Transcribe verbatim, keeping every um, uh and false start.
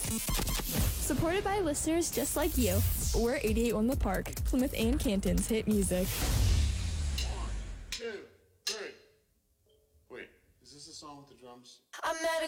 Supported by listeners just like you, we're eighty-eight point one The Park, Plymouth and Canton's hit music. One, two, three. Wait, is this the song with the drums? I met a